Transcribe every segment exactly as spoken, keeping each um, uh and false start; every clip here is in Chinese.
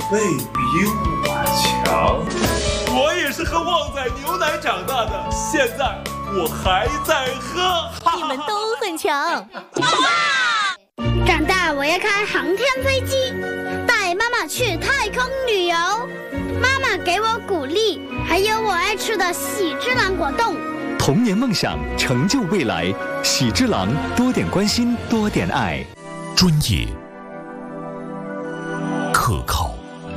胃比我强。我也是喝旺仔牛奶长大的，现在我还在喝。 你们都很强。 长大我要开航天飞机，带妈妈去太空旅游。妈妈给我鼓励，还有我爱吃的喜之郎果冻。 童年梦想，成就未来。喜之郎，多点关心，多点爱。 专业、可靠、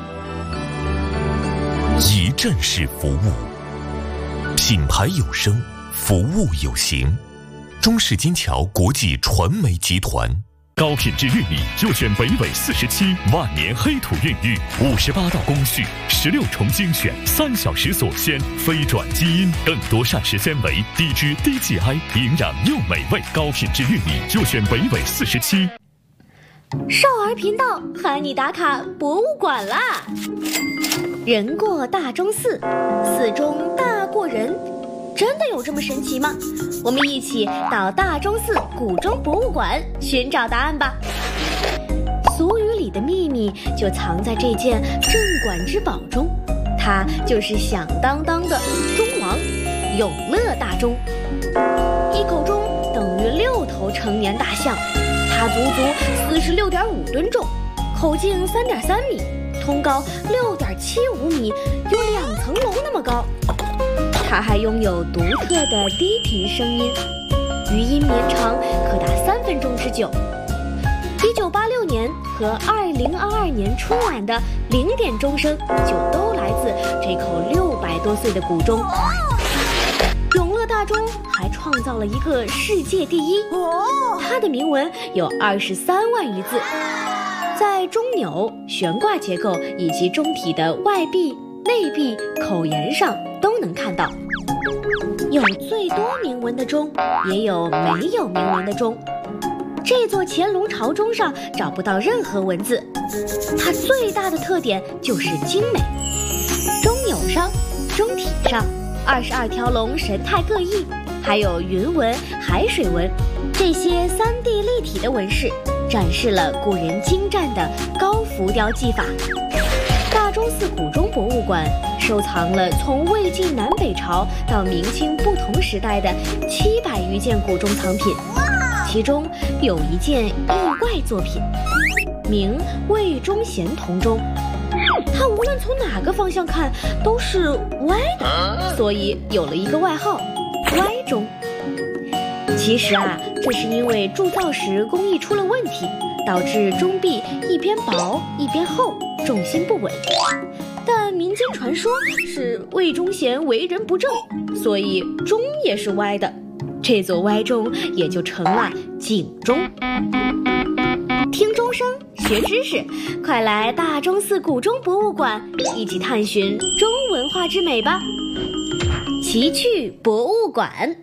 一站式服务，品牌有声，服务有型。中式金桥国际传媒集团。高品质玉米就选北纬四十七万年黑土孕育，五十八道工序，十六重精选，三小时锁鲜，非转基因，更多膳食纤维，低脂低 G I， 营养又美味。高品质玉米就选北纬四十七。 少儿频道喊你打卡博物馆啦！人过大钟寺，寺中大过人。真的有这么神奇吗？我们一起到大钟寺古钟博物馆寻找答案吧。俗语里的秘密就藏在这件镇馆之宝中，它就是响当当的钟王永乐大钟。一口钟等于六头成年大象，它足足四十六点五吨重，口径三点三米，通高六点七五米，有两层楼那么高。它还拥有独特的低频声音，余音绵长，可达三分钟之久。一九八六年和二零二二年春晚的零点钟声就都来自这口六百多岁的古钟。永乐大钟还创造了一个世界第一，它的铭文有二十三万余字，在钟钮、悬挂结构以及钟体的外壁、内壁、口沿上都能看到。有最多铭文的钟，也有没有铭文的钟。这座乾隆朝钟上找不到任何文字，它最大的特点就是精美。钟钮上、钟体上，二十二条龙神态各异，还有云纹、海水纹，这些三 D 立体的纹饰，展示了古人精湛的高浮雕技法。大钟寺古钟博物馆收藏了从魏晋南北朝到明清不同时代的七百余件古钟藏品，其中有一件意外作品，名魏忠贤铜钟。它无论从哪个方向看都是歪的，所以有了一个外号“歪钟”。其实啊，这是因为铸造时工艺出了问题，导致钟壁一边薄一边厚，重心不稳。但民间传说是魏忠贤为人不正，所以钟也是歪的，这座歪钟也就成了警钟。听钟声学知识，快来大钟寺古钟博物馆一起探寻钟文化之美吧。奇趣博物馆。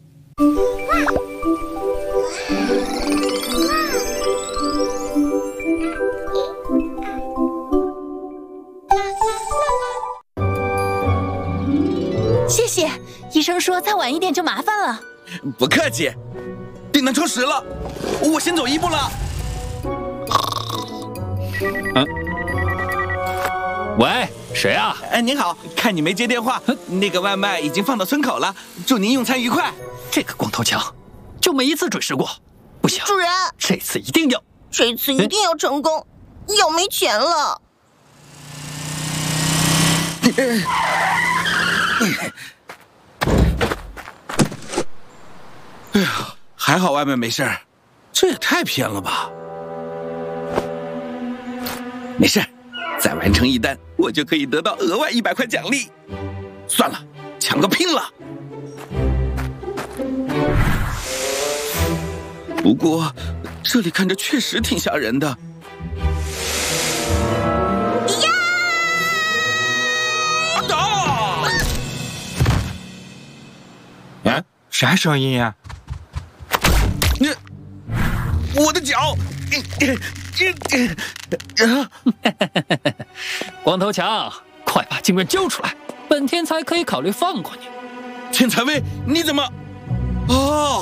谢谢，医生说再晚一点就麻烦了。 不客气，订单超时了，我先走一步了。 嗯，喂，谁啊？ 哎，您好，看你没接电话，那个外卖已经放到村口了，祝您用餐愉快。 这个光头强，就没一次准时过。不行， 主人， 这次一定要， 这次一定要成功，要没钱了。 哎呀，还好外卖没事儿，这也太偏了吧！没事，再完成一单，我就可以得到额外一百块奖励。算了，抢个拼了！不过这里看着确实挺吓人的。 啊，啥声音呀？ 你，我的脚！ 光头强，快把金人交出来，本天才可以考虑放过你。 天才威，你怎么？哦。